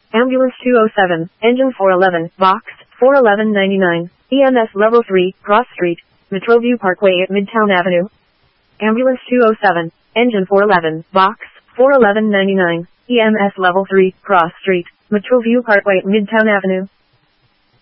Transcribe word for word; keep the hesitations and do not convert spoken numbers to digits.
Ambulance two oh seven, engine four eleven, box, four eleven ninety-nine, E M S level three, Cross Street, Metroview Parkway at Midtown Avenue. Ambulance two oh seven, engine four eleven, box, four eleven ninety-nine, E M S level three, Cross Street, Metroview Parkway at Midtown Avenue.